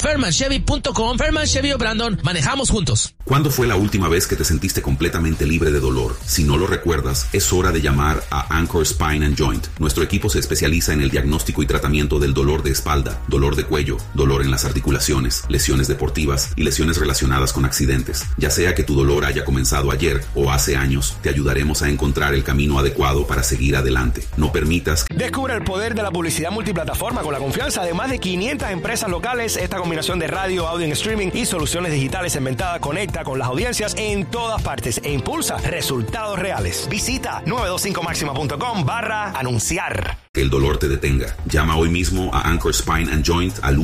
FermanChevy.com. Ferman Chevy o Brandon, manejamos juntos. ¿Cuándo fue la última vez que te sentiste completamente libre de dolor? Si no lo recuerdas, es hora de llamar a Anchor Spine and Joint. Nuestro equipo se especializa en el diagnóstico y tratamiento del dolor de espalda, dolor de cuello, dolor en las articulaciones, lesiones deportivas y lesiones relacionadas con accidentes. Ya sea que tu dolor haya comenzado ayer o hace años, te ayudaremos a encontrar el camino adecuado para seguir adelante. No permitas... Descubre el poder de la publicidad multiplataforma con la confianza de más de 500 empresas locales. Esta combinación de radio, audio en streaming y soluciones digitales segmentadas conecta con las audiencias en todas partes e impulsa resultados reales. Visita 925maxima.com/anunciar. Que el dolor te detenga. Llama hoy mismo a Anchor Spine and Joint al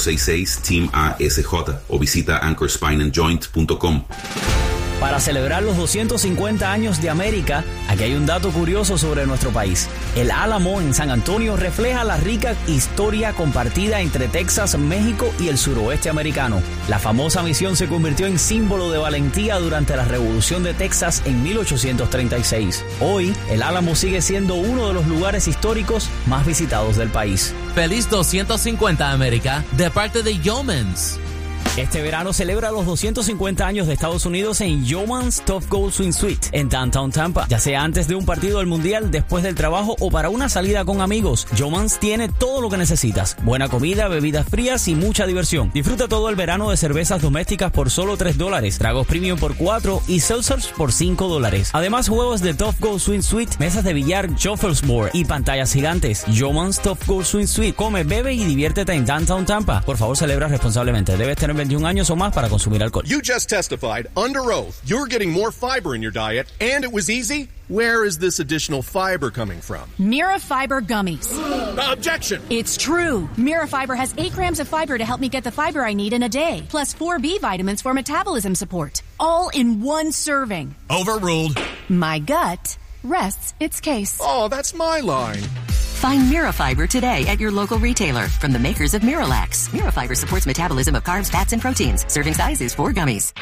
1-866-TEAM-ASJ o visita anchorspineandjoint.com. Para celebrar los 250 años de América, aquí hay un dato curioso sobre nuestro país. El Álamo en San Antonio refleja la rica historia compartida entre Texas, México y el suroeste americano. La famosa misión se convirtió en símbolo de valentía durante la Revolución de Texas en 1836. Hoy, el Álamo sigue siendo uno de los lugares históricos más visitados del país. Feliz 250 América, de parte de Yeomans. Este verano celebra los 250 años de Estados Unidos en Yeomans Tough Gold Swing Suite en Downtown Tampa. Ya sea antes de un partido del Mundial, después del trabajo o para una salida con amigos, Yeomans tiene todo lo que necesitas. Buena comida, bebidas frías y mucha diversión. Disfruta todo el verano de cervezas domésticas por solo $3, tragos premium por $4 y seltzers por $5. Además, juegos de Tough Gold Swing Suite, mesas de billar, shuffleboard y pantallas gigantes. Yeomans Tough Gold Swing Suite. Come, bebe y diviértete en Downtown Tampa. Por favor, celebra responsablemente. Debes tener 21 años o más para consumir alcohol. You just testified under oath you're getting more fiber in your diet, and it was easy. Where is this additional fiber coming from? Mirafiber gummies. Objection! It's true. Mirafiber has 8 grams of fiber to help me get the fiber I need in a day, plus 4 B vitamins for metabolism support. All in one serving. Overruled. My gut rests its case. Oh, that's my line. Find Mirafiber today at your local retailer from the makers of Miralax. Mirafiber supports metabolism of carbs, fats, and proteins. Serving size is 4 gummies.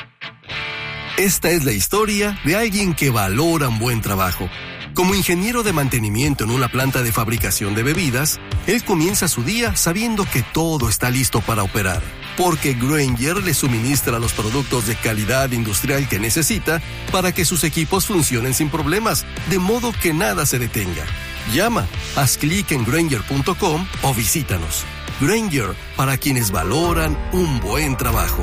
Esta es la historia de alguien que valora un buen trabajo. Como ingeniero de mantenimiento en una planta de fabricación de bebidas, él comienza su día sabiendo que todo está listo para operar, porque Grainger le suministra los productos de calidad industrial que necesita para que sus equipos funcionen sin problemas, de modo que nada se detenga. Llama, haz clic en Grainger.com o visítanos. Grainger, para quienes valoran un buen trabajo.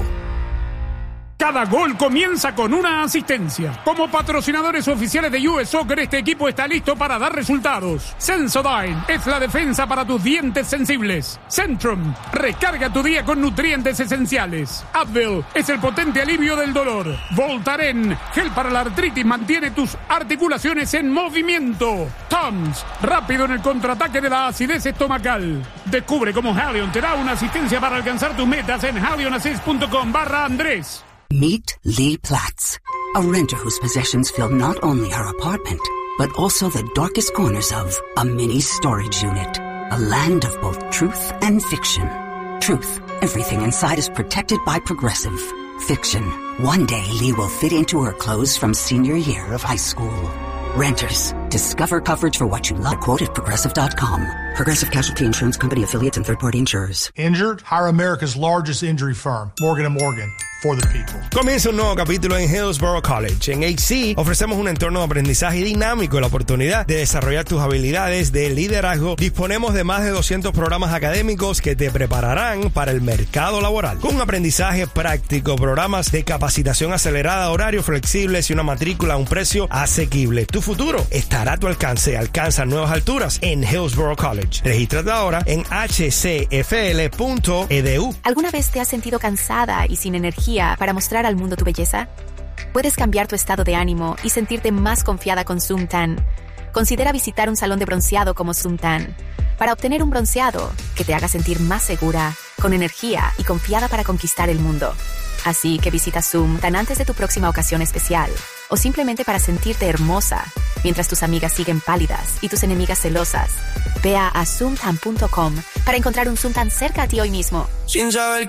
Cada gol comienza con una asistencia. Como patrocinadores oficiales de US Soccer, este equipo está listo para dar resultados. Sensodyne es la defensa para tus dientes sensibles. Centrum, recarga tu día con nutrientes esenciales. Advil es el potente alivio del dolor. Voltaren, gel para la artritis, mantiene tus articulaciones en movimiento. Tums, rápido en el contraataque de la acidez estomacal. Descubre cómo Halion te da una asistencia para alcanzar tus metas en halionassist.com/Andrés. Meet Lee Platz, a renter whose possessions fill not only her apartment, but also the darkest corners of a mini storage unit. A land of both truth and fiction. Truth, everything inside is protected by Progressive. Fiction, one day Lee will fit into her clothes from senior year of high school. Renters, discover coverage for what you love. Quote at Progressive.com. Progressive Casualty Insurance Company, affiliates, and third-party insurers. Injured? Hire America's largest injury firm, Morgan & Morgan. For the people. Comienza un nuevo capítulo en Hillsborough College. En HC ofrecemos un entorno de aprendizaje dinámico y la oportunidad de desarrollar tus habilidades de liderazgo. Disponemos de más de 200 programas académicos que te prepararán para el mercado laboral. Con un aprendizaje práctico, programas de capacitación acelerada, horarios flexibles y una matrícula a un precio asequible. Tu futuro estará a tu alcance. Alcanza nuevas alturas en Hillsborough College. Regístrate ahora en hcfl.edu. ¿Alguna vez te has sentido cansada y sin energía para mostrar al mundo tu belleza? Puedes cambiar tu estado de ánimo y sentirte más confiada con Suntan. Considera visitar un salón de bronceado como Suntan para obtener un bronceado que te haga sentir más segura, con energía y confiada para conquistar el mundo. Así que visita Suntan antes de tu próxima ocasión especial o simplemente para sentirte hermosa mientras tus amigas siguen pálidas y tus enemigas celosas. Ve a suntan.com para encontrar un Suntan cerca a ti hoy mismo. Sin saber